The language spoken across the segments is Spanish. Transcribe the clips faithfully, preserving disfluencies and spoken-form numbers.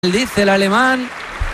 Dice el alemán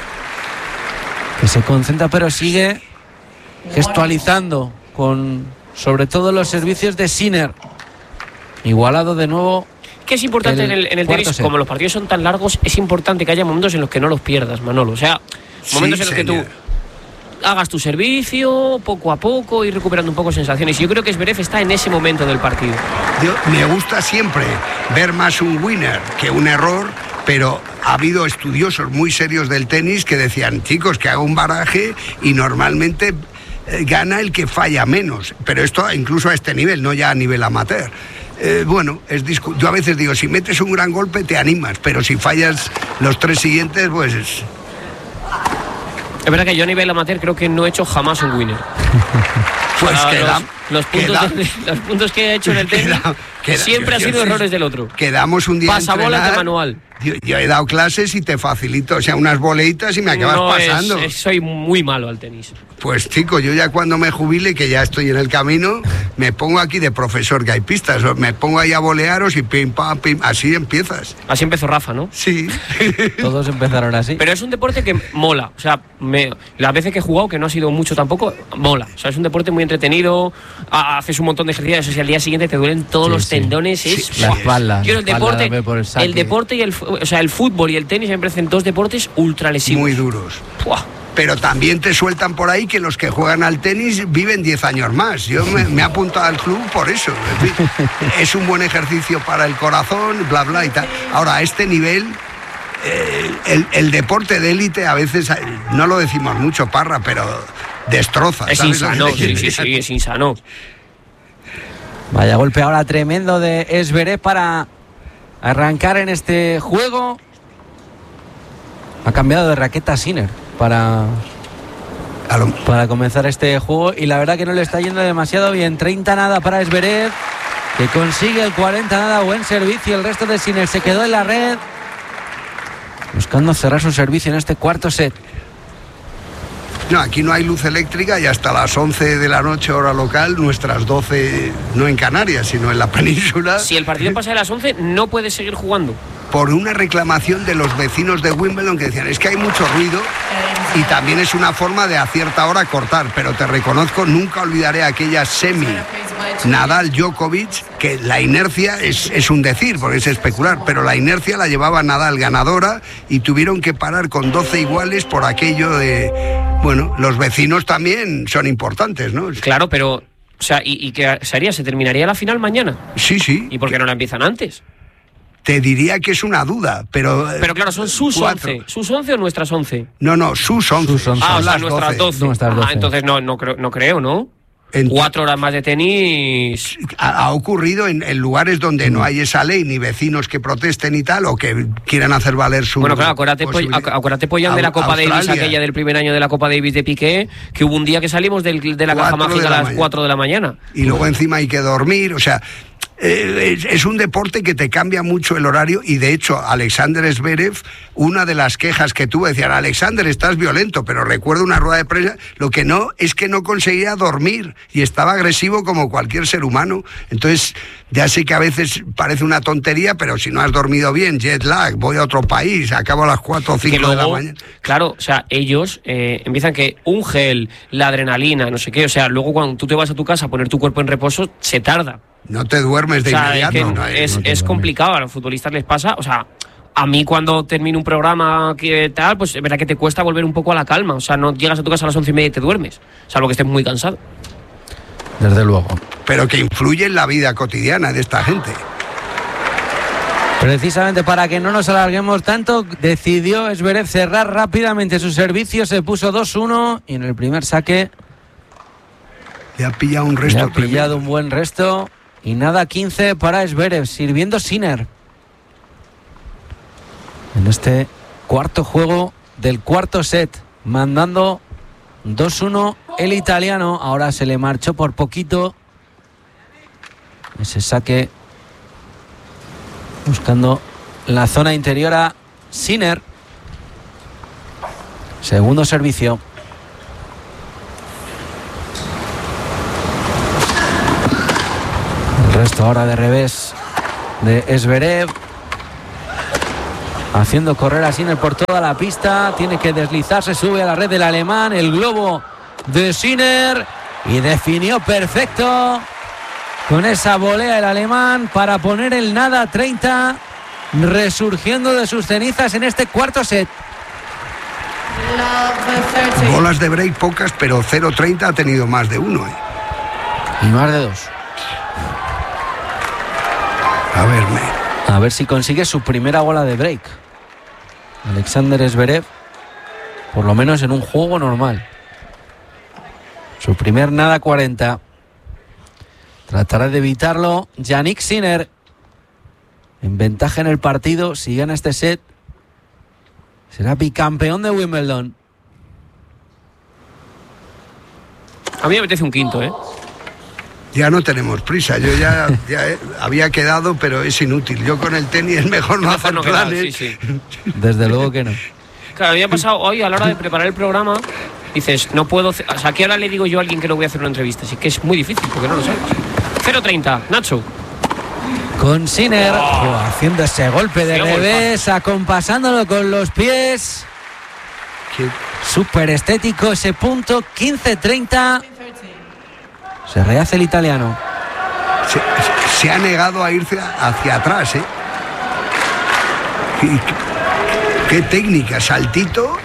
que se concentra, pero sigue gestualizando con sobre todo los servicios de Sinner. Igualado de nuevo. Que es importante el en el, en el tenis, set. Como los partidos son tan largos, es importante que haya momentos en los que no los pierdas, Manolo. O sea, momentos sí, en los señor. que tú hagas tu servicio poco a poco, ir recuperando un poco sensaciones. Y yo creo que Zverev está en ese momento del partido. Yo, me gusta siempre ver más un winner que un error, pero ha habido estudiosos muy serios del tenis que decían, chicos, que haga un baraje y normalmente eh, gana el que falla menos. Pero esto incluso a este nivel, no ya a nivel amateur. Eh, bueno, es discu- yo a veces digo, si metes un gran golpe te animas, pero si fallas los tres siguientes, pues... Es... Es verdad que yo a nivel amateur creo que no he hecho jamás un winner. Pues o sea, queda, los, los, puntos queda, de, los puntos que he hecho en el tenis queda, queda, siempre han sido errores del otro. Quedamos un día pasabolas de manual. Yo, yo he dado clases y te facilito, o sea, unas boleitas y me acabas no pasando. Es, es, soy muy malo al tenis. Pues chico, yo ya cuando me jubile, que ya estoy en el camino, me pongo aquí de profesor que hay pistas, me pongo ahí a bolearos y pim, pam, pim, así empiezas. Así empezó Rafa, ¿no? Sí. Todos empezaron así. Pero es un deporte que mola, o sea, me, las veces que he jugado, que no ha sido mucho tampoco, mola. O sea, es un deporte muy entretenido, haces un montón de ejercicios, o sea, al día siguiente te duelen todos sí, los sí. tendones, es... Sí, la espalda. Yo el deporte, el, el deporte y el, o sea, el fútbol y el tenis me parecen dos deportes ultra lesivos. Muy duros. Puah. Pero también te sueltan por ahí que los que juegan al tenis viven diez años más. Yo me, me he apuntado al club por eso. En fin, es un buen ejercicio para el corazón, bla, bla y tal. Ahora, a este nivel, eh, el, el deporte de élite a veces, no lo decimos mucho, Parra, pero destroza. Es ¿sabes? insano, sí, sí, sí, es insano. Vaya golpe ahora tremendo de Zverev para arrancar en este juego. Ha cambiado de raqueta Sinner para, para comenzar este juego y la verdad que no le está yendo demasiado bien. Treinta nada para Zverev, que consigue el cuarenta nada, buen servicio. El resto de Sinner se quedó en la red buscando cerrar su servicio en este cuarto set. No, aquí no hay luz eléctrica y hasta las once de la noche hora local, nuestras doce, no en Canarias, sino en la península. Si el partido pasa de las once, no puedes seguir jugando. Por una reclamación de los vecinos de Wimbledon que decían, es que hay mucho ruido y también es una forma de a cierta hora cortar, pero te reconozco, nunca olvidaré aquella semi Nadal-Djokovic, que la inercia es, es un decir, porque es especular, pero la inercia la llevaba Nadal ganadora y tuvieron que parar con doce iguales por aquello de, bueno, los vecinos también son importantes, ¿no? Claro, pero, o sea, ¿y, y qué sería? ¿Se terminaría la final mañana? Sí, sí. ¿Y por qué no la empiezan antes? Te diría que es una duda, pero... Pero claro, son sus cuatro. once. ¿Sus once o nuestras once? No, no, sus once. Sus once. Ah, o sea, nuestras doce. Nuestras doce. Ah, entonces no, no, creo, no creo, ¿no? En Cuatro horas más de tenis. Ha, ha ocurrido en, en lugares donde no hay esa ley, ni vecinos que protesten y tal, o que quieran hacer valer su... Bueno, claro, acuérdate, acuérdate Poyan, de la Copa Australia. Davis, aquella del primer año de la Copa Davis de Piqué, que hubo un día que salimos del, de la caja mágica a las cuatro de la mañana. Y luego encima hay que dormir, o sea... Eh, es, es un deporte que te cambia mucho el horario y de hecho Alexander Zverev, una de las quejas que tuvo, decían, Alexander, estás violento, pero recuerdo una rueda de prensa, lo que no es que no conseguía dormir y estaba agresivo como cualquier ser humano. Entonces ya sé que a veces parece una tontería, pero si no has dormido bien, jet lag, voy a otro país, acabo a las cuatro o cinco de la mañana. Claro, o sea, ellos eh, empiezan que un gel, la adrenalina, no sé qué, o sea, luego cuando tú te vas a tu casa a poner tu cuerpo en reposo, se tarda. No te duermes de o sea, inmediato. Es, no, es, no es complicado, a los futbolistas les pasa, o sea, a mí cuando termino un programa que tal, pues es verdad que te cuesta volver un poco a la calma, o sea, no llegas a tu casa a las once y media y te duermes, salvo que estés muy cansado. Desde luego. Pero que influye en la vida cotidiana de esta gente. Precisamente para que no nos alarguemos tanto, decidió Zverev cerrar rápidamente su servicio, se puso dos uno y en el primer saque le ha pillado un resto. Le ha pillado tremendo. Un buen resto. Y nada, quince para Zverev, sirviendo Sinner. En este cuarto juego del cuarto set, mandando dos uno el italiano. Ahora se le marchó por poquito ese saque, buscando la zona interior a Sinner. Segundo servicio. El resto ahora de revés de Zverev. haciendo correr a Sinner por toda la pista. Tiene que deslizarse, sube a la red del alemán. El globo de Sinner y definió perfecto con esa volea el alemán para poner el nada treinta, resurgiendo de sus cenizas en este cuarto set. Bolas de break pocas, pero cero treinta ha tenido más de uno. ¿eh? Y más de dos. A verme. A ver si consigue su primera bola de break. Alexander Zverev, por lo menos en un juego normal. Su primer nada cuarenta. Tratará de evitarlo Jannik Sinner. En ventaja en el partido. Si gana este set, será bicampeón de Wimbledon. A mí me apetece un quinto, ¿eh? Ya no tenemos prisa. Yo ya, ya eh, había quedado, pero es inútil. Yo con el tenis es mejor no hacer no planes. Sí, sí. Desde luego que no. Claro, había pasado hoy a la hora de preparar el programa. Dices, no puedo... O sea, ¿qué hora le digo yo a alguien que no voy a hacer una entrevista? Así que es muy difícil, porque no lo sabes. cero treinta, Nacho. Con Sinner, oh, haciendo ese golpe de revés, golpa. Acompasándolo con los pies. ¿Qué? Súper estético ese punto, quince treinta. Se rehace el italiano. Se, se ha negado a irse hacia atrás, ¿eh? ¿Qué, qué técnica, saltito.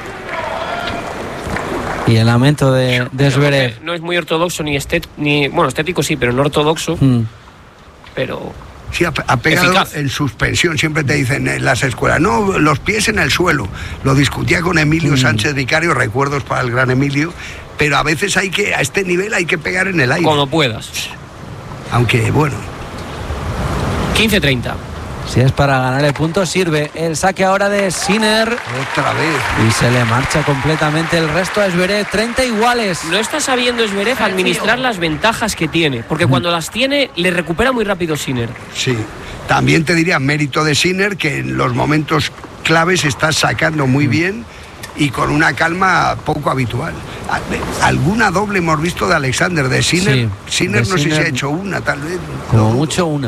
Y el lamento de, de Zverev. No es muy ortodoxo ni estético, ni bueno, estético sí, pero no ortodoxo. Hmm. Pero sí, ha, ha pegado eficaz. En suspensión, siempre te dicen en las escuelas, no, los pies en el suelo. Lo discutía con Emilio hmm. Sánchez Vicario, recuerdos para el gran Emilio, pero a veces hay que, a este nivel hay que pegar en el aire. Como puedas. Aunque, bueno. quince treinta. Si es para ganar el punto, sirve el saque ahora de Sinner. Otra vez. Y se le marcha completamente el resto a Zverev. treinta iguales. No está sabiendo Zverev administrar las ventajas que tiene, porque cuando las tiene, le recupera muy rápido Sinner. Sí. También te diría mérito de Sinner, que en los momentos claves está sacando muy bien y con una calma poco habitual. Alguna doble hemos visto de Alexander, de Sinner. Sí, Sinner de no Sinner, sé si ha hecho una, tal vez. Como no. mucho una.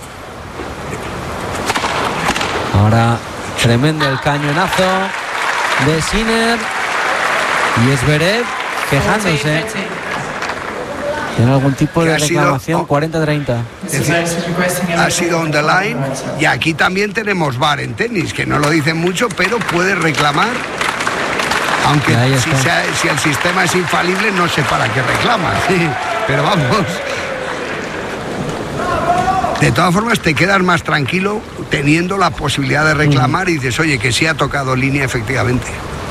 Ahora tremendo el cañonazo de Sinner y Zverev quejándose. ¿Tiene algún tipo de reclamación? Oh, cuarenta treinta. Ha sido on the line. Y aquí también tenemos V A R en tenis, que no lo dicen mucho, pero puede reclamar. Aunque si, sea, si el sistema es infalible, no sé para qué reclama. Sí, pero vamos. De todas formas, te quedas más tranquilo teniendo la posibilidad de reclamar y dices, oye, que sí ha tocado línea efectivamente.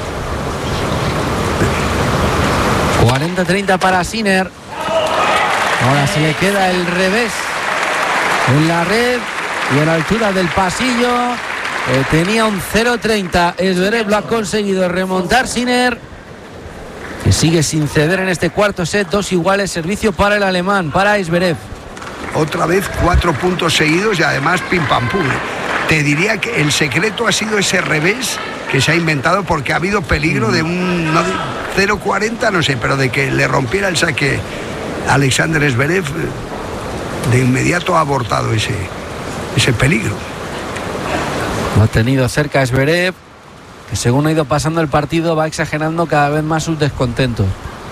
cuarenta treinta para Sinner. Ahora se le queda el revés en la red y a la altura del pasillo. Eh, tenía un cero treinta. Zverev lo ha conseguido remontar. Sinner, que sigue sin ceder en este cuarto set. Dos iguales, servicio para el alemán, para Zverev. Otra vez cuatro puntos seguidos y además pim pam pum. Te diría que el secreto ha sido ese revés que se ha inventado, porque ha habido peligro de un no, cero cuarenta, no sé, pero de que le rompiera el saque Alexander Zverev. De inmediato ha abortado ese, ese peligro. Lo ha tenido cerca Zverev, que según ha ido pasando el partido va exagerando cada vez más sus descontentos.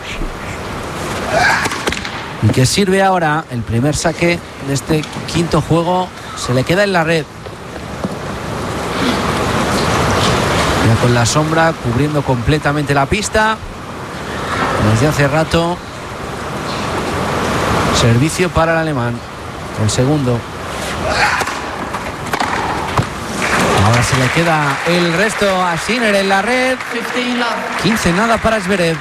Y que sirve ahora el primer saque de este quinto juego. Se le queda en la red. Ya con la sombra cubriendo completamente la pista. Desde hace rato. Servicio para el alemán. El segundo. Ahora se le queda el resto a Sinner en la red. quince nada para Zverev.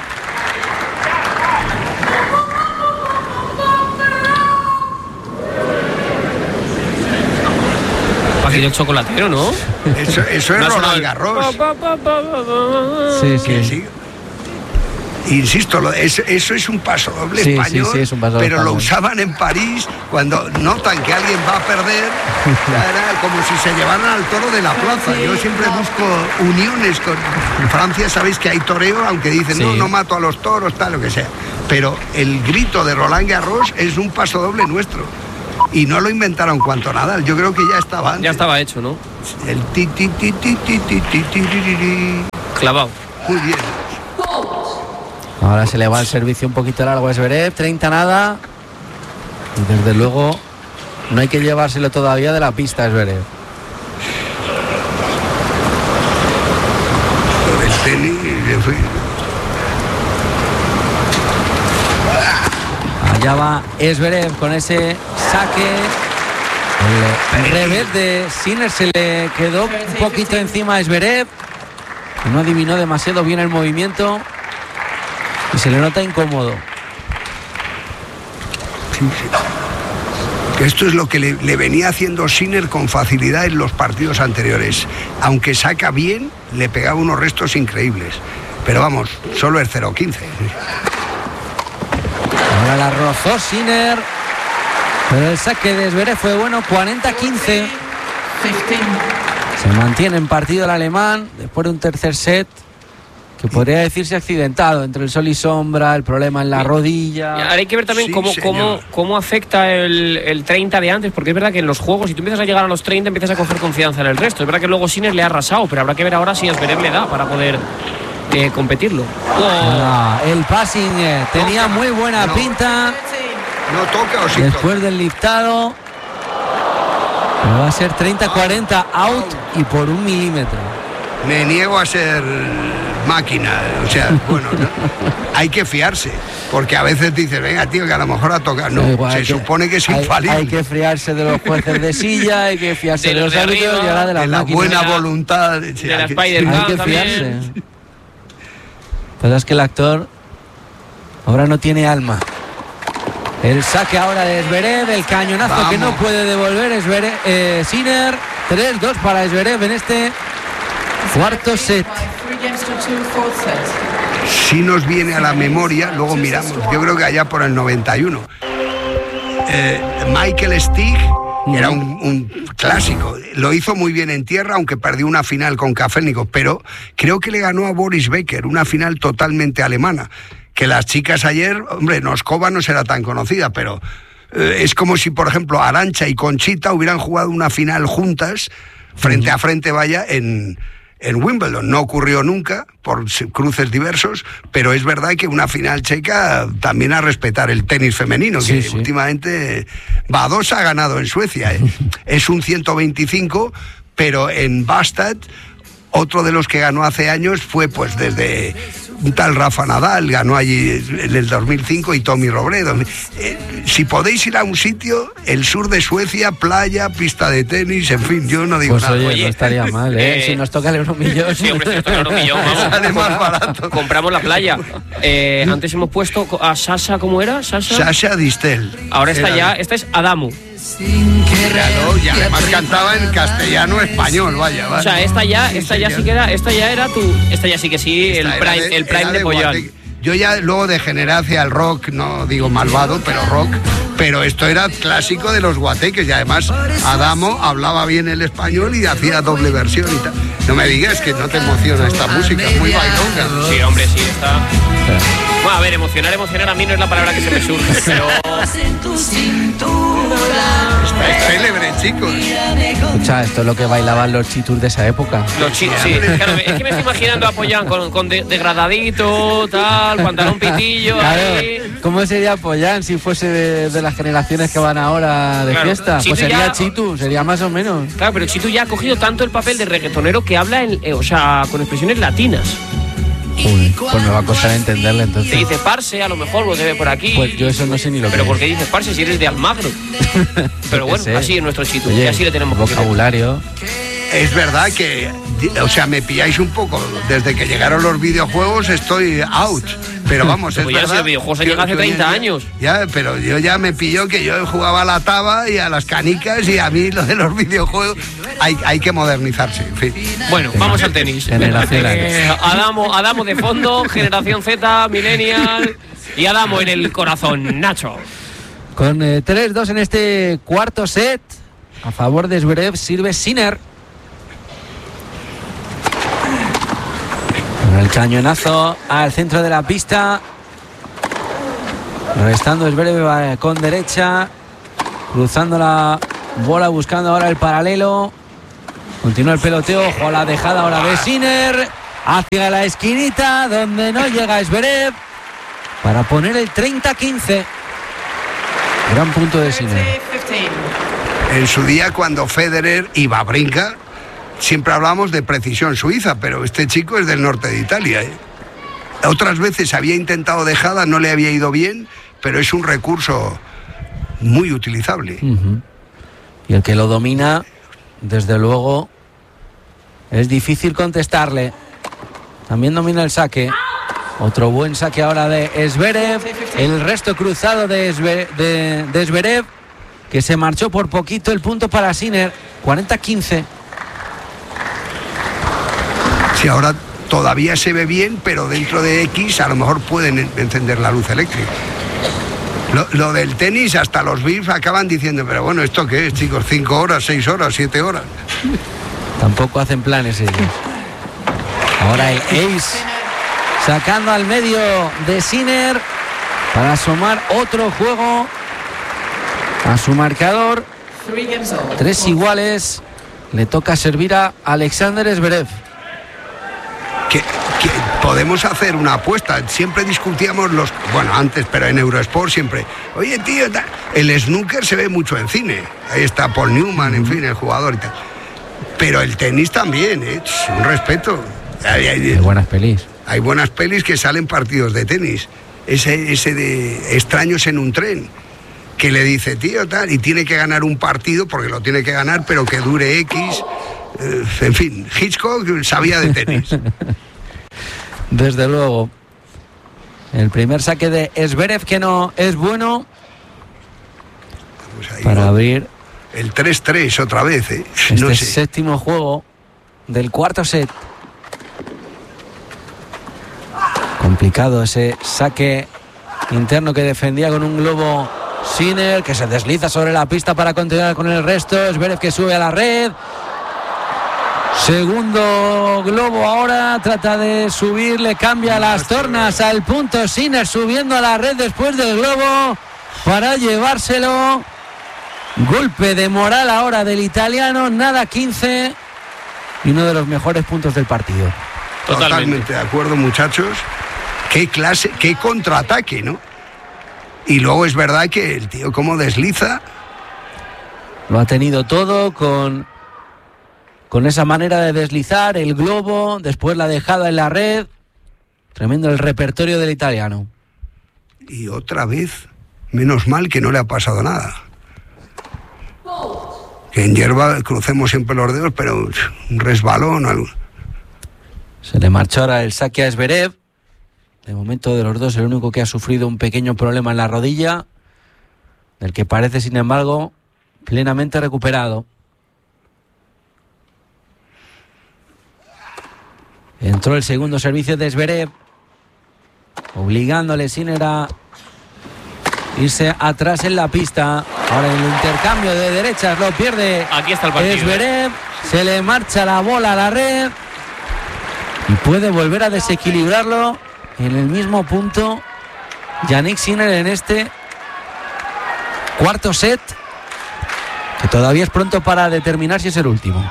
Aquí el chocolatero, ¿no? Eso, eso es no, Roland Garros. Sí, sí. sí. Insisto, lo, es, eso es un paso doble sí, español, sí, sí, es un paso pero español. Lo usaban en París cuando notan que alguien va a perder. Era como si se llevaran al toro de la plaza. Yo siempre busco uniones con Francia. Sabéis que hay toreo, aunque dicen sí. no, no mato a los toros, tal, lo que sea. Pero el grito de Roland Garros es un paso doble nuestro. Y no lo inventaron cuanto Nadal, yo creo que ya estaba antes. Ya estaba hecho, ¿no? El ti, ti, ti, ti, ti, ti, ti, ti, ti. Clavado. Muy bien. Ahora se le va el servicio un poquito largo a Zverev, treinta nada. Y desde luego no hay que llevárselo todavía de la pista a Zverev. Por el tenis, en fin. Allá va Zverev con ese saque. El, el revés de Sinner se le quedó un poquito encima a Zverev. No adivinó demasiado bien el movimiento y se le nota incómodo. Sí, sí. Que esto es lo que le, le venía haciendo Sinner con facilidad en los partidos anteriores. Aunque saca bien, le pegaba unos restos increíbles. Pero vamos, solo es cero quince. Ahora la rozó Sinner, pero el saque de Zverev fue bueno, cuarenta quince. Se mantiene en partido el alemán después de un tercer set que podría decirse accidentado, entre el sol y sombra, el problema en la rodilla. Ahora hay que ver también Sí, cómo, cómo, cómo afecta el, el treinta de antes, porque es verdad que en los juegos, si tú empiezas a llegar a los treinta, empiezas a coger confianza en el resto. Es verdad que luego Sinner le ha arrasado, pero habrá que ver ahora si a Zverev le da para poder eh, competirlo. Oh. Ah, el passing eh, tenía Toca. muy buena No. pinta ¿No toca o sí después toca? del liftado. Pero va a ser treinta cuarenta out y por un milímetro. Me niego a ser máquina, o sea, bueno, ¿no? Hay que fiarse, porque a veces dices, venga, tío, que a lo mejor ha tocado. No, Igual se hay que- supone que es hay, infalible. hay que fiarse de los jueces de silla, hay que fiarse De de, los los de árbitros y arriba, ahora de las de la máquinas. buena De la- voluntad. sí, de la hay que- Spider-Man. Hay que también. fiarse. Pero es que el actor ahora no tiene alma. El saque ahora de Zverev, el cañonazo Vamos. que no puede devolver Zverev, eh, Sinner. tres dos para Zverev en este cuarto set. Si nos viene a la memoria, luego miramos, yo creo que allá por el noventa y uno. Eh, Michael Stig era un, un clásico, lo hizo muy bien en tierra, aunque perdió una final con Kafelnikov, pero creo que le ganó a Boris Becker, una final totalmente alemana. Que las chicas ayer, hombre, Noskova no será tan conocida, pero eh, es como si, por ejemplo, Arantxa y Conchita hubieran jugado una final juntas, frente a frente, vaya, en, en Wimbledon. No ocurrió nunca, por cruces diversos, pero es verdad que una final checa también a respetar el tenis femenino, Sí, que sí. últimamente Badosa ha ganado en Suecia. ¿eh? Es un ciento veinticinco, pero en Bastad, otro de los que ganó hace años fue pues desde un tal Rafa Nadal, ganó allí en el dos mil cinco, y Tommy Robredo. Eh, si podéis ir a un sitio, el sur de Suecia, playa, pista de tenis, en fin, yo no digo Pues nada. oye, Oye, no estaría mal, ¿eh? eh, si nos toca el euromillón. Sí, hombre, si nos toca el euromillón, vamos. Sale más barato. Compramos la playa. Eh, antes hemos puesto a Sasha, ¿cómo era? Sasha. Sasha Distel. Ahora está Era- ya, esta es Adamu. Claro, y además cantaba en castellano español, vaya, vaya. O sea, esta ya, esta ya señor. sí que era, esta ya era tu, esta ya sí que sí, el Esta era prime, de- el prime era de Pollán. Guate- Yo ya luego degeneré hacia el rock, no digo malvado, pero rock. Pero esto era clásico de los guateques, y además Adamo hablaba bien el español y hacía doble versión y tal. No me digas que no te emociona esta música, es muy bailonga. Sí, hombre, sí, está. Bueno, a ver, emocionar, emocionar a mí no es la palabra que se me surge, pero Es célebre, chicos. Escucha, esto es lo que bailaban los chitus de esa época. los chicos, sí, claro, es que me estoy imaginando a Pollán con, con de- degradadito, tal, pantalón pitillo, Claro, ahí. ¿cómo sería Pollán si fuese de, de las generaciones que van ahora de Claro, fiesta? Chitu Pues sería ya- Chitu, sería más o menos. Claro, pero Chitu ya ha cogido tanto el papel de reggaetonero que habla, en, eh, o sea, con expresiones latinas. Joder, pues me va a costar entenderle Te entonces. dice parce, a lo mejor lo debe por aquí. Pues yo eso no sé ni lo que Pero es. ¿por qué dices parce si eres de Almagro? Pero qué bueno, sé. así es nuestro Chitu, Oye, y así le tenemos que querer. vocabulario. Es verdad que, o sea, me pilláis un poco. Desde que llegaron los videojuegos estoy out. Pero vamos, es Pues ya verdad. los videojuegos han que- llegado hace que hoy en treinta día- años. Ya, pero yo ya me pilló que yo jugaba a la taba y a las canicas, y a mí lo de los videojuegos hay, hay que modernizarse, en fin. Bueno, vamos al tenis. Generacional. Eh, Adamo, Adamo de fondo, generación Z, millennial y Adamo en el corazón, Nacho. Con eh, tres dos en este cuarto set, a favor de Zverev sirve Sinner. Con el cañonazo al centro de la pista. Restando Zverev eh, con derecha. Cruzando la bola, buscando ahora el paralelo. Continúa el peloteo, ojo a la dejada ahora de Sinner. Hacia la esquinita donde no llega Zverev para poner el treinta quince. Gran punto de Sinner. En su día, cuando Federer y Wawrinka, siempre hablamos de precisión suiza, pero este chico es del norte de Italia, ¿eh? Otras veces había intentado dejada, no le había ido bien, pero es un recurso muy utilizable. Uh-huh. Y el que lo domina, desde luego, es difícil contestarle. También domina el saque. Otro buen saque ahora de Zverev. El resto cruzado de, Zve, de, de Zverev, que se marchó por poquito. El punto para Sinner, cuarenta quince. Sí, ahora todavía se ve bien, pero dentro de X a lo mejor pueden encender la luz eléctrica. Lo, lo del tenis, hasta los B I F acaban diciendo, pero bueno, ¿esto qué es, chicos? ¿Cinco horas, seis horas, siete horas? Tampoco hacen planes ellos. Ahora el ace, sacando al medio de Sinner para sumar otro juego a su marcador. Tres iguales. Le toca servir a Alexander Zverev. Que, que podemos hacer una apuesta. Siempre discutíamos los... Bueno, antes, pero en Eurosport siempre... Oye, tío, el snooker se ve mucho en cine. Ahí está Paul Newman, en fin, el jugador y tal. Pero el tenis también, ¿eh? Un respeto. Hay, hay, hay buenas pelis. Hay buenas pelis que salen partidos de tenis. Ese, ese de Extraños en un tren, que le dice, tío, tal, y tiene que ganar un partido, porque lo tiene que ganar, pero que dure X. Eh, en fin, Hitchcock sabía de tenis. Desde luego. El primer saque de Zverev, que no es bueno. Vamos ahí, para ¿no? abrir el tres tres otra vez, ¿eh? Este No sé. séptimo juego del cuarto set. Complicado ese saque interno que defendía con un globo Sinner, que se desliza sobre la pista para continuar con el resto. Zverev que sube a la red. Segundo globo ahora, trata de subir, le cambia las tornas al punto. Sinner subiendo a la red después del globo para llevárselo. Golpe de moral ahora del italiano, nada quince, y uno de los mejores puntos del partido. Totalmente, Totalmente de acuerdo, muchachos. Qué clase, qué contraataque, ¿no? Y luego es verdad que el tío como desliza. Lo ha tenido todo con, con esa manera de deslizar, el globo, después la dejada en la red. Tremendo el repertorio del italiano. Y otra vez, menos mal que no le ha pasado nada. Que en hierba crucemos siempre los dedos, pero un resbalón o algo. Se le marchó ahora el saque a Zverev. De momento, de los dos, el único que ha sufrido un pequeño problema en la rodilla, del que parece, sin embargo, plenamente recuperado. Entró el segundo servicio de Zverev, obligándole Sinner a irse atrás en la pista. Ahora el intercambio de derechas lo pierde. Aquí está el partido. Zverev, se le marcha la bola a la red y puede volver a desequilibrarlo en el mismo punto Jannik Sinner en este cuarto set, que todavía es pronto para determinar si es el último.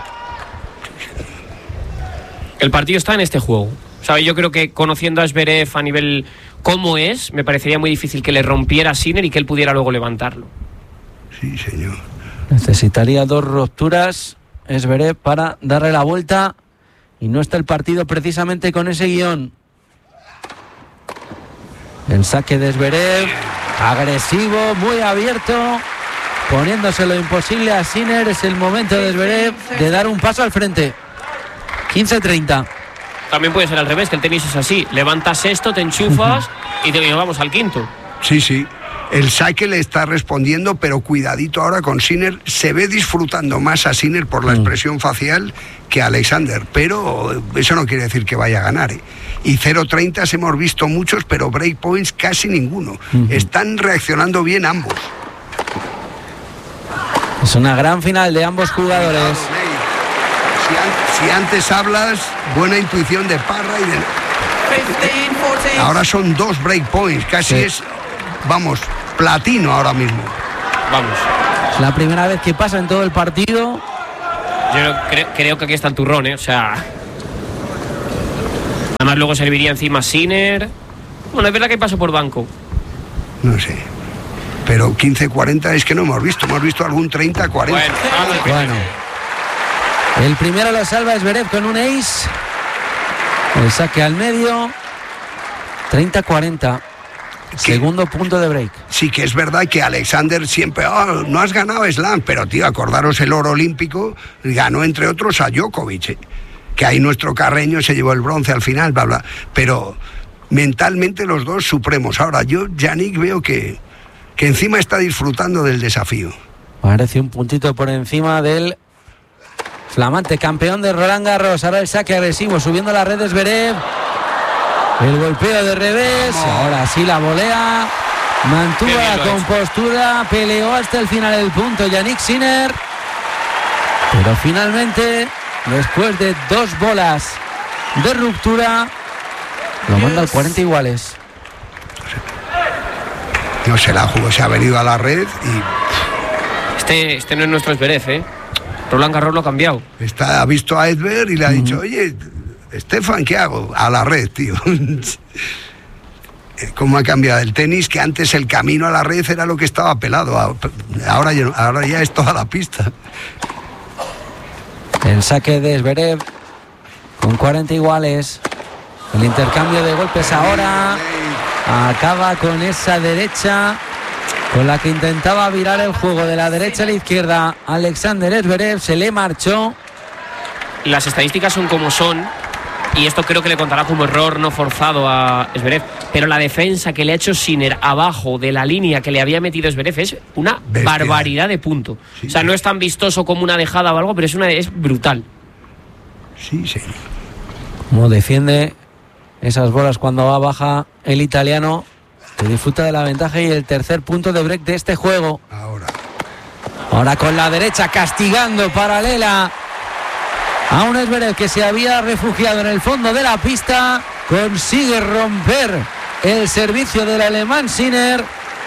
El partido está en este juego. O sea, yo creo que conociendo a Zverev a nivel como es, me parecería muy difícil que le rompiera a Sinner y que él pudiera luego levantarlo. Sí, señor. Necesitaría dos rupturas Zverev para darle la vuelta, y no está el partido precisamente con ese guión. El saque de Zverev, agresivo, muy abierto, poniéndose lo imposible a Sinner. Es el momento de Zverev de dar un paso al frente. quince treinta. También puede ser al revés, que el tenis es así. Levantas esto, te enchufas y te vamos al quinto. Sí, sí. El saque le está respondiendo, pero cuidadito ahora con Sinner. Se ve disfrutando más a Sinner por la expresión facial que a Alexander, pero eso no quiere decir que vaya a ganar, ¿eh? Y cero treinta hemos visto muchos, pero breakpoints casi ninguno. Uh-huh. Están reaccionando bien ambos. Es una gran final de ambos jugadores. Si, an- si antes hablas, buena intuición de Parra y de... Ahora son dos breakpoints, casi sí. Es, vamos, platino ahora mismo. Vamos. Es la primera vez que pasa en todo el partido. Yo no, creo, creo que aquí está el turrón, ¿eh? O sea... Además luego serviría encima Sinner. Bueno, es verdad que paso por banco. No sé. Pero quince cuarenta es que no hemos visto. Hemos visto algún treinta cuarenta. Bueno, Bueno. El primero lo salva Zverev con un ace. El saque al medio. treinta cuarenta. Segundo punto de break. Sí que es verdad que Alexander siempre, oh, no has ganado Slam, pero tío, acordaros el oro olímpico, ganó entre otros a Djokovic, ¿eh? Que ahí nuestro carreño se llevó el bronce al final, bla, bla. Pero mentalmente los dos supremos. Ahora yo, Yannick, veo que, que encima está disfrutando del desafío. Parece un puntito por encima del flamante campeón de Roland Garros. Ahora el saque agresivo, subiendo las redes Zverev. El golpeo de revés, ahora sí la volea, mantuvo la compostura, peleó hasta el final del punto Yannick Sinner, pero finalmente, después de dos bolas de ruptura, lo manda al cuarenta iguales. No se la jugó, se ha venido a la red y... Este, este no es nuestro Zverev, ¿eh? Roland Garros lo ha cambiado. Está, ha visto a Edberg y le ha dicho, uh-huh. oye... Estefan, ¿qué hago? A la red, tío. ¿Cómo ha cambiado el tenis? Que antes el camino a la red era lo que estaba pelado. Ahora ya, ahora ya es toda la pista. El saque de Zverev con cuarenta iguales. El intercambio de golpes ahora. Acaba con esa derecha con la que intentaba virar el juego de la derecha a la izquierda. Alexander Zverev se le marchó. Las estadísticas son como son. Y esto creo que le contará como error no forzado a Zverev. Pero la defensa que le ha hecho Sinner abajo de la línea que le había metido Zverev es una Bestia. barbaridad de punto. Sí, o sea, no es tan vistoso como una dejada o algo, pero es, una, es brutal. Sí, sí. Como defiende esas bolas cuando va baja el italiano, que disfruta de la ventaja y el tercer punto de break de este juego. Ahora. Ahora con la derecha castigando paralela a un Zverev que se había refugiado en el fondo de la pista, consigue romper el servicio del alemán Sinner,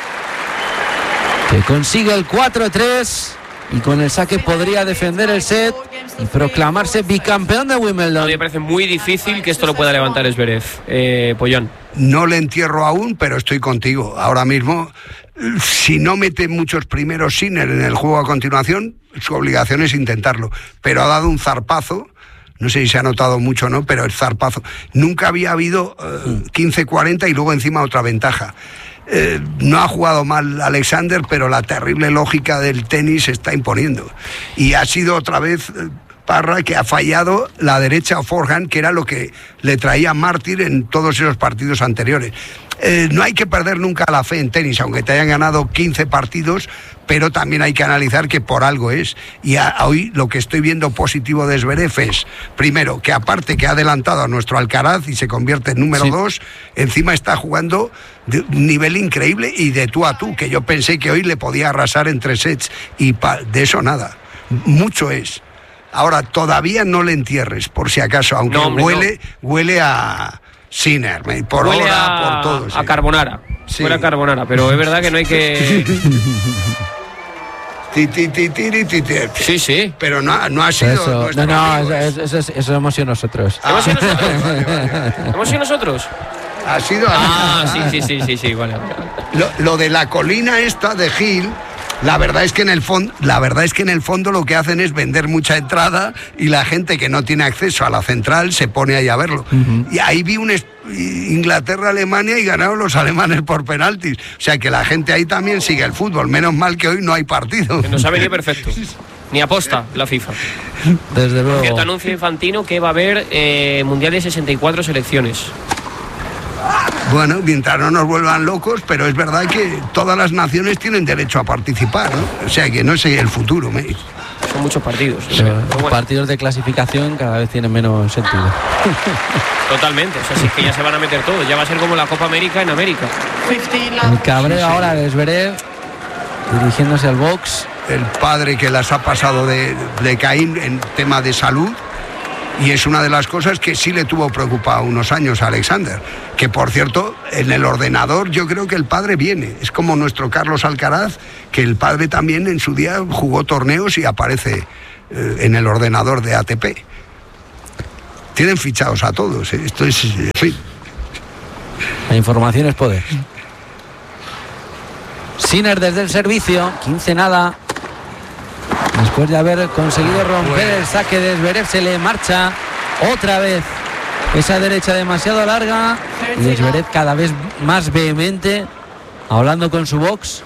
que consigue el cuatro tres y con el saque podría defender el set y proclamarse bicampeón de Wimbledon. A mí me parece muy difícil que esto lo pueda levantar Zverev, eh, Pollón. No le entierro aún, pero estoy contigo. Ahora mismo, si no mete muchos primeros Sinner en el juego a continuación, su obligación es intentarlo. Pero ha dado un zarpazo, no sé si se ha notado mucho o no, pero el zarpazo. Nunca había habido eh, quince cuarenta y luego encima otra ventaja. Eh, no ha jugado mal Alexander, pero la terrible lógica del tenis se está imponiendo. Y ha sido otra vez... Eh, Parra, que ha fallado la derecha forehand, que era lo que le traía Mártir en todos esos partidos anteriores. Eh, no hay que perder nunca la fe en tenis, aunque te hayan ganado quince partidos, pero también hay que analizar que por algo es. Y a, a hoy lo que estoy viendo positivo de Zverev es, primero, que aparte que ha adelantado a nuestro Alcaraz y se convierte en número sí. dos, encima está jugando de un nivel increíble y de tú a tú, que yo pensé que hoy le podía arrasar en tres sets, y pa, de eso nada. Mucho es. Ahora, todavía no le entierres, por si acaso, aunque no, hombre, huele, no. huele a Sinner, por huele hora, a, por todo. Sí. A carbonara, sí. Huele a carbonara, pero es verdad que no hay que... ti, ti, ti, ti, ti, ti, ti. Sí, sí. Pero no, no ha sido... Eso, no, no, eso, eso, eso, eso hemos sido nosotros. Ah. ¿Hemos sido nosotros? Vale, vale, vale. ¿Hemos sido nosotros? Ha sido... Ah, sí, sí, sí, sí, sí, vale. Lo, lo de la colina esta de Gil... La verdad es que en el fondo, la verdad es que en el fondo lo que hacen es vender mucha entrada y la gente que no tiene acceso a la central se pone ahí a verlo. Uh-huh. Y ahí vi un Inglaterra-Alemania y ganaron los alemanes por penaltis. O sea que la gente ahí también sigue el fútbol. Menos mal que hoy no hay partido. Que nos ha venido perfecto. Ni aposta la FIFA. Desde luego. Cierto anuncio Infantino que va a haber eh, Mundial de sesenta y cuatro selecciones. Bueno, mientras no nos vuelvan locos, pero es verdad que todas las naciones tienen derecho a participar, ¿no? O sea que no sé el futuro, ¿me? Son muchos partidos. Sí, bueno. Partidos de clasificación cada vez tienen menos sentido. Totalmente, o sea, si es que ya se van a meter todos, ya va a ser como la Copa América en América. El cabreo ahora de Zverev, dirigiéndose al box. El padre que las ha pasado de, de Caín en tema de salud. Y es una de las cosas que sí le tuvo preocupado unos años a Alexander. Que, por cierto, en el ordenador yo creo que el padre viene. Es como nuestro Carlos Alcaraz, que el padre también en su día jugó torneos y aparece eh, en el ordenador de A T P. Tienen fichados a todos, ¿eh? Esto es, en fin. La información es poder. Sinner desde el servicio, quince nada. Después de haber conseguido romper el saque de Zverev, se le marcha otra vez esa derecha demasiado larga y Zverev cada vez más vehemente, hablando con su box.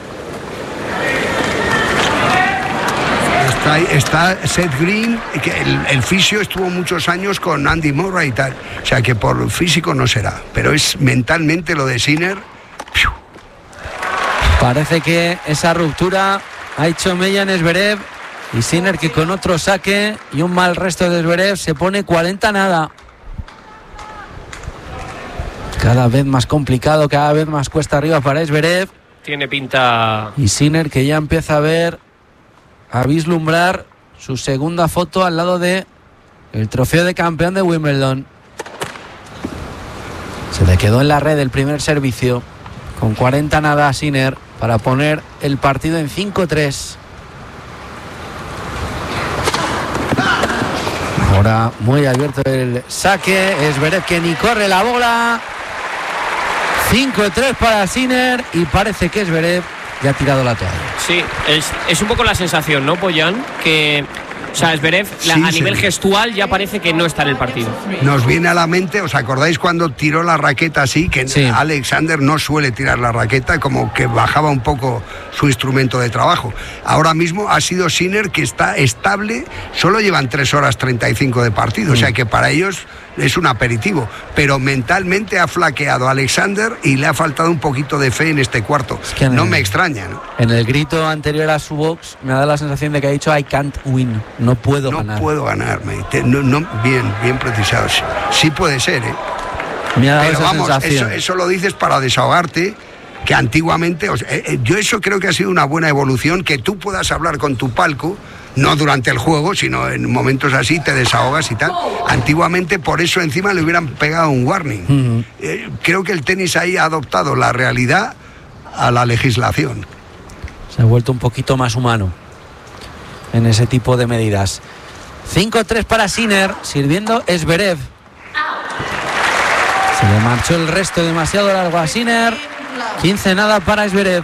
Está, está Seth Green, que el, el fisio estuvo muchos años con Andy Murray y tal, o sea que por físico no será, pero es mentalmente lo de Sinner. ¡Piu! Parece que esa ruptura ha hecho mella en Zverev, y Sinner, que con otro saque y un mal resto de Zverev, se pone cuarenta nada. Cada vez más complicado, cada vez más cuesta arriba para Zverev. Tiene pinta. Y Sinner, que ya empieza a ver, a vislumbrar su segunda foto al lado de el trofeo de campeón de Wimbledon. Se le quedó en la red el primer servicio con cuarenta nada a Sinner para poner el partido en cinco tres. Ahora muy abierto el saque. Zverev, que ni corre la bola. cinco tres para Sinner, y parece que Zverev ya ha tirado la toalla. Sí, es, es un poco la sensación, ¿no, Poyan? Que, o sea, Zverev la, sí, a nivel sí. gestual ya parece que no está en el partido. Nos viene a la mente, ¿os acordáis cuando tiró la raqueta así? Que sí. Alexander no suele tirar la raqueta, como que bajaba un poco su instrumento de trabajo. Ahora mismo ha sido Sinner, que está estable, solo llevan tres horas treinta y cinco de partido, mm. o sea que para ellos es un aperitivo, pero mentalmente ha flaqueado a Alexander y le ha faltado un poquito de fe en este cuarto. Es que no el, me extraña, ¿no? En el grito anterior a su box me ha dado la sensación de que ha dicho I can't win, no puedo no ganar. No puedo ganar, no, no, bien, bien precisado. Sí, sí puede ser, ¿eh? Me ha dado pero esa vamos, sensación. Eso, eso lo dices para desahogarte, que antiguamente, o sea, eh, yo eso creo que ha sido una buena evolución, que tú puedas hablar con tu palco, no durante el juego, sino en momentos así, te desahogas y tal. Antiguamente por eso encima le hubieran pegado un warning. Uh-huh. eh, creo que el tenis ahí ha adoptado la realidad a la legislación. Se ha vuelto un poquito más humano en ese tipo de medidas. cinco tres para Sinner, sirviendo Zverev. Se le marchó el resto demasiado largo a Sinner. quince nada para Zverev.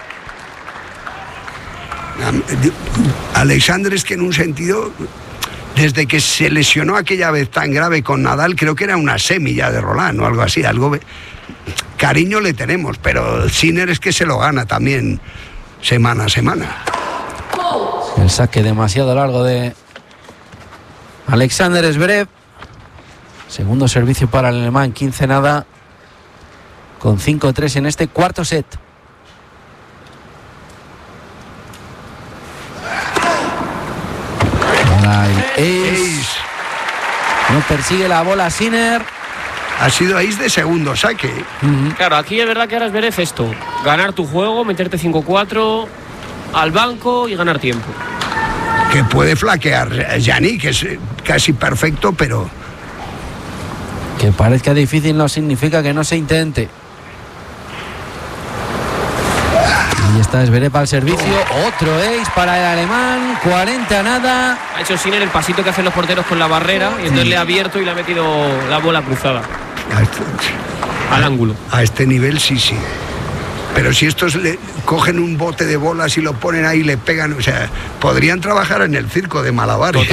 Alexander es que en un sentido, desde que se lesionó aquella vez tan grave con Nadal, creo que era una semilla de Roland o algo así, algo cariño le tenemos, pero Sinner es que se lo gana también semana a semana. El saque demasiado largo de Alexander Zverev. Segundo servicio para el alemán, quince nada, con cinco tres en este cuarto set. El ace. No persigue la bola Sinner. Ha sido ace de segundo saque. Uh-huh. Claro, aquí es verdad que ahora es ver esto. Ganar tu juego, meterte cinco cuatro al banco y ganar tiempo. Que puede flaquear Yannick, que es casi perfecto, pero... Que parezca difícil no significa que no se intente. Ahí está Zverev al servicio. Otro ace para el alemán. cuarenta nada. Ha hecho Sinner el pasito que hacen los porteros con la barrera y entonces sí. le ha abierto y le ha metido la bola cruzada a este, al a, ángulo. A este nivel sí, sí. Pero si estos le cogen un bote de bolas y lo ponen ahí y le pegan, o sea, podrían trabajar en el circo de malabares.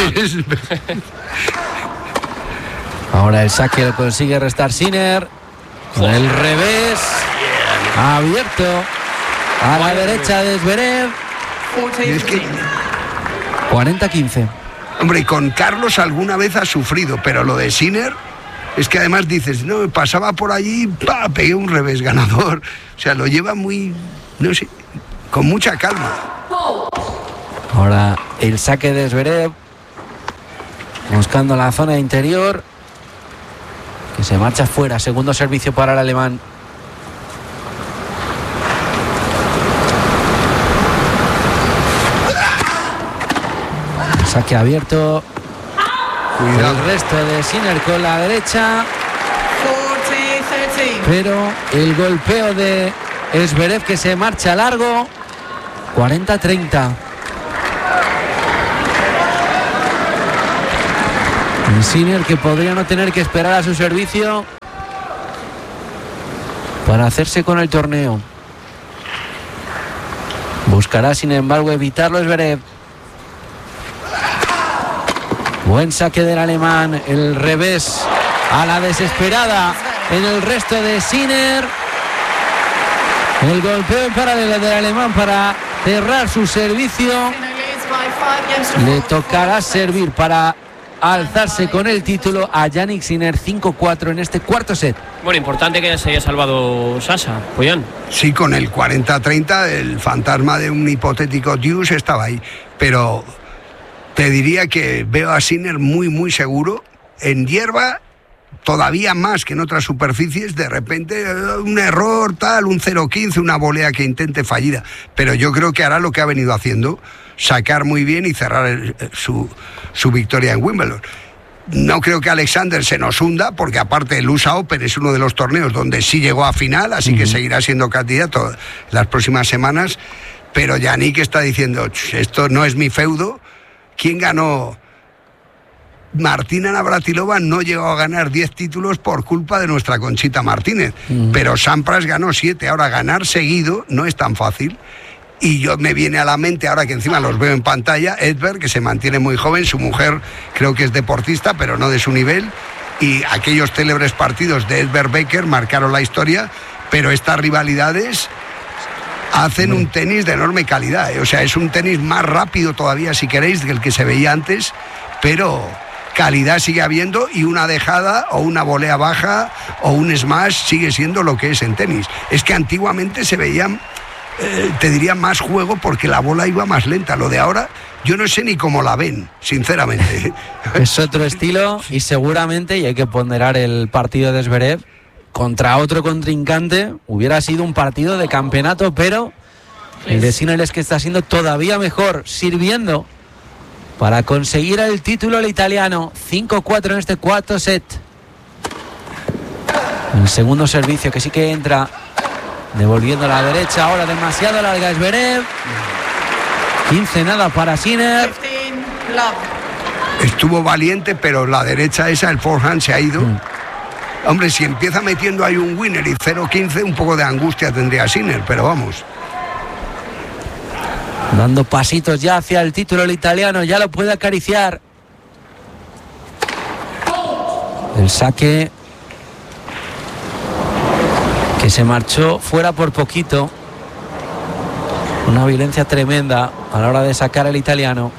Ahora el saque lo consigue restar Sinner. Con el revés. Abierto. A la derecha de Zverev. Es que... cuarenta quince. Hombre, con Carlos alguna vez ha sufrido, pero lo de Sinner es que además dices, no, pasaba por allí, pa, pegué un revés ganador. O sea, lo lleva muy, no sé, con mucha calma. Ahora el saque de Zverev, buscando la zona interior, que se marcha fuera. Segundo servicio para el alemán. Saque abierto. Cuidado. El resto de Sinner con la derecha. Pero el golpeo de Zverev, que se marcha largo. cuarenta treinta. Y Sinner, que podría no tener que esperar a su servicio para hacerse con el torneo. Buscará, sin embargo, evitarlo Zverev. Buen saque del alemán. El revés a la desesperada en el resto de Sinner. El golpeo en paralelo del alemán para cerrar su servicio. Le tocará servir para alzarse con el título a Jannik Sinner. Cinco cuatro en este cuarto set. Bueno, importante que ya se haya salvado Sasha, Poyán. Sí, con el cuarenta treinta el fantasma de un hipotético deuce estaba ahí, pero te diría que veo a Sinner muy muy seguro en hierba, todavía más que en otras superficies. De repente un error tal, un cero quince, una volea que intente fallida, pero yo creo que hará lo que ha venido haciendo, sacar muy bien y cerrar el, su, su victoria en Wimbledon. No creo que Alexander se nos hunda, porque aparte el U S A Open es uno de los torneos donde sí llegó a final, así uh-huh. que seguirá siendo candidato las próximas semanas, pero Jannik está diciendo, esto no es mi feudo. ¿Quién ganó? Martina Navratilova no llegó a ganar diez títulos por culpa de nuestra Conchita Martínez, uh-huh. pero Sampras ganó siete. Ahora, ganar seguido no es tan fácil. Y yo me viene a la mente, ahora que encima los veo en pantalla, Edberg, que se mantiene muy joven, su mujer creo que es deportista, pero no de su nivel, y aquellos célebres partidos de Edberg Becker marcaron la historia, pero estas rivalidades hacen un tenis de enorme calidad, ¿eh? O sea, es un tenis más rápido todavía, si queréis, que el que se veía antes, pero calidad sigue habiendo, y una dejada o una volea baja o un smash sigue siendo lo que es en tenis. Es que antiguamente se veían... Eh, te diría más juego porque la bola iba más lenta. Lo de ahora yo no sé ni cómo la ven, sinceramente. Es otro estilo, y seguramente, y hay que ponderar el partido de Zverev contra otro contrincante, hubiera sido un partido de campeonato, pero el de Sinner es que está siendo todavía mejor, sirviendo para conseguir el título el italiano. Cinco cuatro en este cuarto set. El segundo servicio que sí que entra, devolviendo a la derecha, ahora demasiado larga Zverev. quince nada para Sinner. Estuvo valiente, pero la derecha esa, el forehand se ha ido. Mm. Hombre, si empieza metiendo ahí un winner y cero quince, un poco de angustia tendría Sinner, pero vamos. Dando pasitos ya hacia el título el italiano, ya lo puede acariciar. El saque que se marchó fuera por poquito. Una violencia tremenda a la hora de sacar el italiano.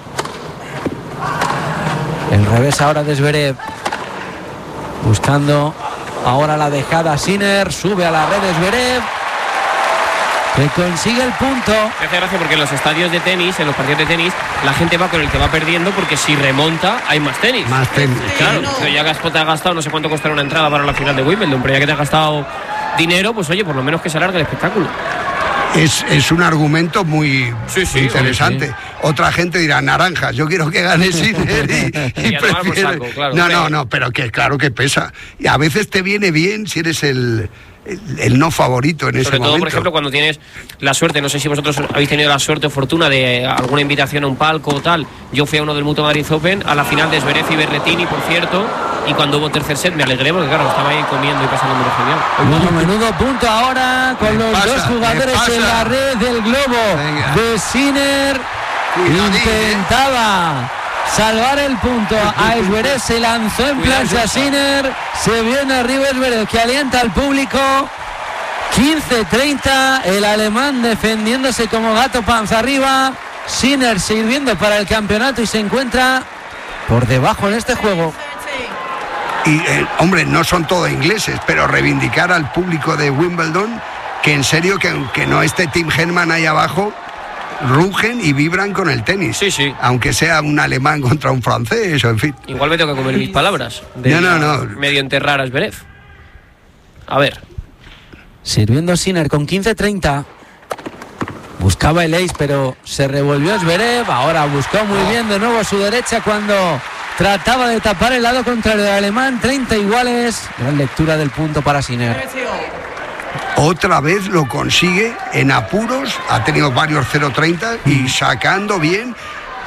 El revés ahora de Zverev, buscando ahora la dejada Sinner. Sube a la red de Zverev, que consigue el punto. Me hace gracia porque en los estadios de tenis, en los partidos de tenis, la gente va con el que va perdiendo, porque si remonta hay más tenis. Más tenis. Claro, pero ya que te has gastado, no sé cuánto costará una entrada para la final de Wimbledon, pero ya que te has gastado dinero, pues oye, por lo menos que se alargue el espectáculo. Es, es un argumento muy sí, sí, interesante. Sí. Otra gente dirá, naranjas, yo quiero que gane Sinner y, y, y prefiere... saco, claro, no, no, no, pero que claro que pesa. Y a veces te viene bien si eres el... El, el no favorito en Sobre ese todo, momento. Por ejemplo, cuando tienes la suerte, no sé si vosotros habéis tenido la suerte o fortuna de alguna invitación a un palco o tal. Yo fui a uno del Mutua Madrid Open, a la final de Zverev y Berrettini, por cierto, y cuando hubo tercer set me alegré porque claro, estaba ahí comiendo y pasando muy genial. Bueno, menudo punto ahora con los pasa, dos jugadores en la red del globo. Venga. De Sinner intentaba salvar el punto a Zverev, se lanzó en plancha Sinner, se viene arriba Zverev, que alienta al público. Quince treinta, el alemán defendiéndose como gato panza arriba. Sinner sirviendo para el campeonato y se encuentra por debajo en este juego. Y eh, hombre, no son todos ingleses, pero reivindicar al público de Wimbledon, que en serio, que, que no esté Tim Henman ahí abajo, rugen y vibran con el tenis. Sí, sí. Aunque sea un alemán contra un francés, o en fin. Igual me tengo que comer mis palabras. De no, no, no. Medio enterrar a Zverev. A ver. Sirviendo Sinner con quince treinta. Buscaba el ace, pero se revolvió Zverev. Ahora buscó muy bien de nuevo a su derecha cuando trataba de tapar el lado contrario del alemán. treinta iguales. Gran lectura del punto para Sinner. Otra vez lo consigue en apuros, ha tenido varios cero treinta y sacando bien,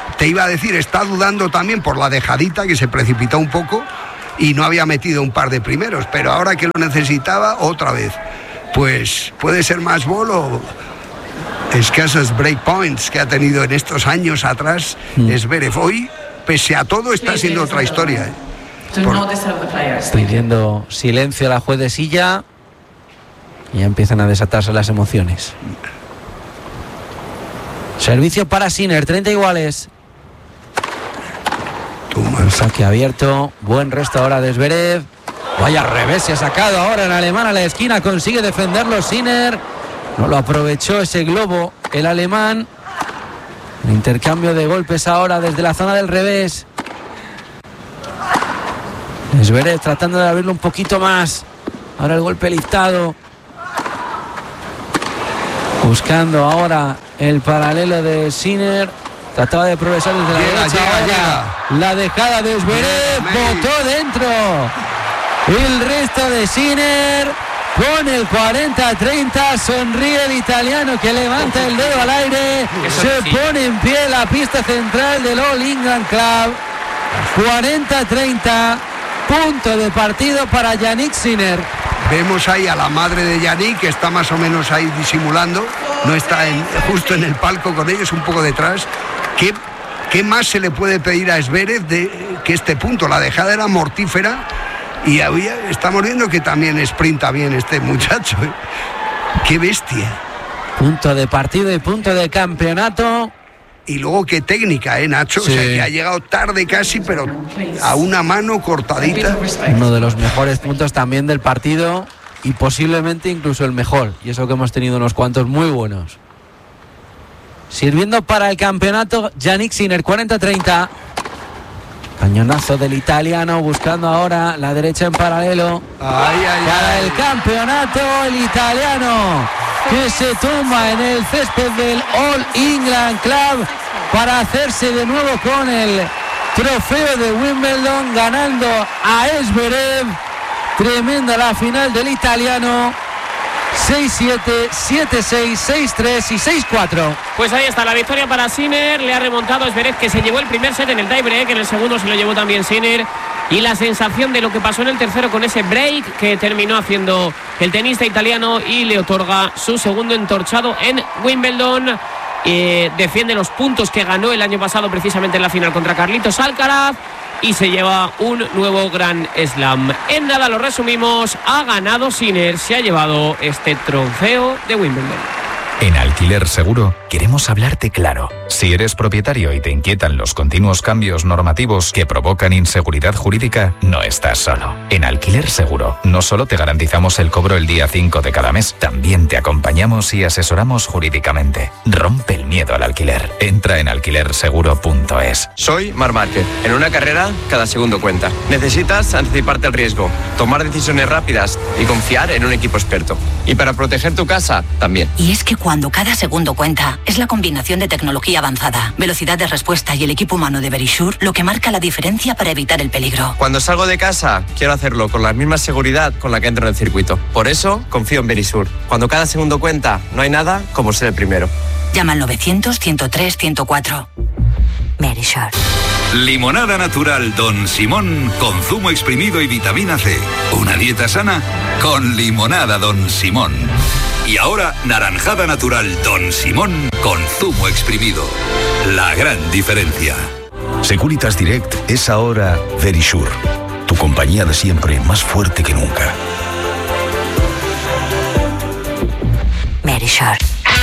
te iba a decir, está dudando también por la dejadita, que se precipitó un poco y no había metido un par de primeros, pero ahora que lo necesitaba, otra vez. Pues puede ser más bolo, escasos breakpoints que ha tenido en estos años atrás mm. Zverev. Hoy, pese a todo, está siendo otra historia. ¿eh? Por... Pidiendo silencio a la juez de silla y ya empiezan a desatarse las emociones. Servicio para Sinner, treinta iguales. Un saque abierto, buen resto ahora de Zverev. Vaya revés se ha sacado ahora en alemán a la esquina, consigue defenderlo Sinner. No lo aprovechó ese globo el alemán. El intercambio de golpes ahora desde la zona del revés. Zverev tratando de abrirlo un poquito más. Ahora el golpe listado. Buscando ahora el paralelo de Sinner. Trataba de progresar desde la llega, derecha. Llega, llega. La dejada de Zverev. Botó dentro. El resto de Sinner. Con el cuarenta a treinta. Sonríe el italiano que levanta el dedo al aire. Se pone en pie la pista central del All England Club. cuarenta a treinta. Punto de partido para Jannik Sinner. Vemos ahí a la madre de Jannik, que está más o menos ahí disimulando. No está en, justo en el palco con ellos, un poco detrás. ¿Qué, qué más se le puede pedir a Zverev de que este punto? La dejada era mortífera y había, estamos viendo que también sprinta bien este muchacho. ¿eh? ¡Qué bestia! Punto de partido y punto de campeonato. Y luego qué técnica, ¿eh, Nacho? Sí. O sea, que ha llegado tarde casi, pero a una mano cortadita. Uno de los mejores puntos también del partido y posiblemente incluso el mejor. Y eso que hemos tenido unos cuantos muy buenos. Sirviendo para el campeonato Jannik Sinner, cuarenta a treinta. Cañonazo del italiano, buscando ahora la derecha en paralelo. Ay, ay, para ay. el campeonato, el italiano que se tumba en el césped del All England Club para hacerse de nuevo con el trofeo de Wimbledon, ganando a Zverev. Tremenda la final del italiano. seis siete, siete seis, seis tres y seis cuatro. Pues ahí está la victoria para Sinner. Le ha remontado Zverev, que se llevó el primer set en el tiebreak. En el segundo se lo llevó también Sinner. Y la sensación de lo que pasó en el tercero con ese break que terminó haciendo el tenista italiano y le otorga su segundo entorchado en Wimbledon. Eh, defiende los puntos que ganó el año pasado precisamente en la final contra Carlitos Alcaraz y se lleva un nuevo Grand Slam. En nada, lo resumimos, ha ganado Sinner, se ha llevado este trofeo de Wimbledon. En Alquiler Seguro queremos hablarte claro. Si eres propietario y te inquietan los continuos cambios normativos que provocan inseguridad jurídica, no estás solo. En Alquiler Seguro no solo te garantizamos el cobro el día cinco de cada mes, también te acompañamos y asesoramos jurídicamente. Rompe el miedo al alquiler. Entra en alquiler seguro punto es. Soy Mar Márquez. En una carrera, cada segundo cuenta. Necesitas anticiparte al riesgo, tomar decisiones rápidas y confiar en un equipo experto. Y para proteger tu casa, también. Y es que cuando cada segundo cuenta, es la combinación de tecnología avanzada, velocidad de respuesta y el equipo humano de Verisure lo que marca la diferencia para evitar el peligro. Cuando salgo de casa, quiero hacerlo con la misma seguridad con la que entro en el circuito. Por eso, confío en Verisure. Cuando cada segundo cuenta, no hay nada como ser el primero. Llama al novecientos, ciento tres, ciento cuatro. Verisure. Limonada natural Don Simón con zumo exprimido y vitamina C. Una dieta sana con limonada Don Simón. Y ahora, naranjada natural Don Simón con zumo exprimido. La gran diferencia. Securitas Direct es ahora Verisure. Tu compañía de siempre, más fuerte que nunca. Verisure.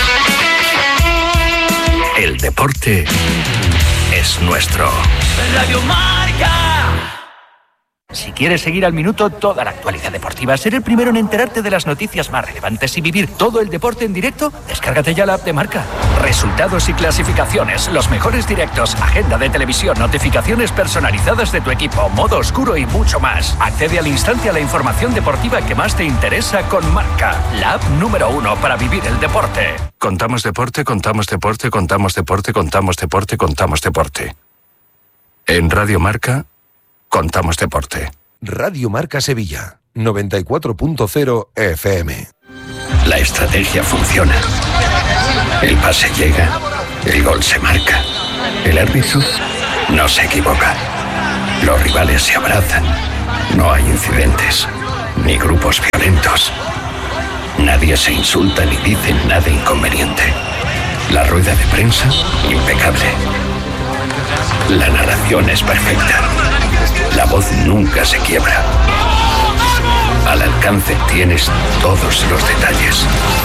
El deporte es nuestro. Radio Marca. Si quieres seguir al minuto toda la actualidad deportiva, ser el primero en enterarte de las noticias más relevantes y vivir todo el deporte en directo, descárgate ya la app de Marca. Resultados y clasificaciones, los mejores directos, agenda de televisión, notificaciones personalizadas de tu equipo, modo oscuro y mucho más. Accede al instante a la información deportiva que más te interesa con Marca, la app número uno para vivir el deporte. Contamos deporte, contamos deporte, contamos deporte, contamos deporte, contamos deporte. En Radio Marca, contamos deporte. Radio Marca Sevilla, noventa y cuatro punto cero F M. La estrategia funciona. El pase llega, el gol se marca. El árbitro no se equivoca. Los rivales se abrazan. No hay incidentes, ni grupos violentos. Nadie se insulta ni dice nada inconveniente. La rueda de prensa, impecable. La narración es perfecta. La voz nunca se quiebra. Al alcance tienes todos los detalles.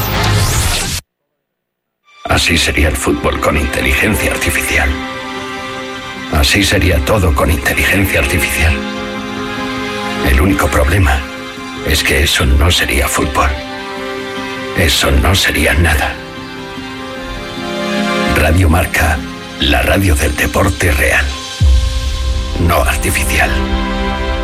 Así sería el fútbol con inteligencia artificial. Así sería todo con inteligencia artificial. El único problema es que eso no sería fútbol. Eso no sería nada. Radio Marca, la radio del deporte real, no artificial.